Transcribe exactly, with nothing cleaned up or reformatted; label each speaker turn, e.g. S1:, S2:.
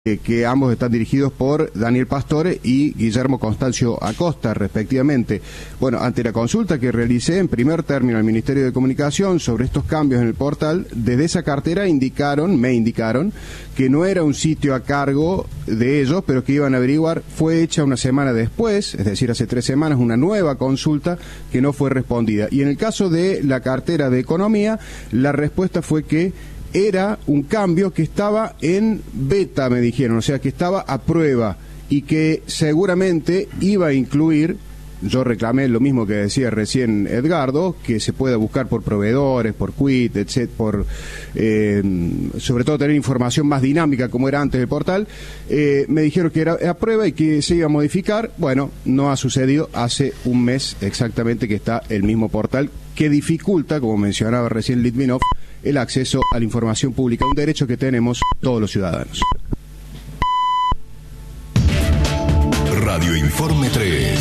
S1: que ambos están dirigidos por Daniel Pastore y Guillermo Constancio Acosta, respectivamente. Bueno, ante la consulta que realicé en primer término al Ministerio de Comunicación sobre estos cambios en el portal, desde esa cartera indicaron, me indicaron, que no era un sitio a cargo de ellos, pero que iban a averiguar. Fue hecha una semana después, es decir, hace tres semanas, una nueva consulta que no fue respondida. Y en el caso de la cartera de Economía, la respuesta fue que era un cambio que estaba en beta, me dijeron, o sea, que estaba a prueba y que seguramente iba a incluir, yo reclamé lo mismo que decía recién Edgardo, que se pueda buscar por proveedores, por quit, etcétera, por, eh, sobre todo tener información más dinámica como era antes del portal. Eh, me dijeron que era a prueba y que se iba a modificar. Bueno, no ha sucedido, hace un mes exactamente que está el mismo portal, que dificulta, como mencionaba recién Litvinov, el acceso a la información pública, un derecho que tenemos todos los ciudadanos.
S2: Radio Informe tres.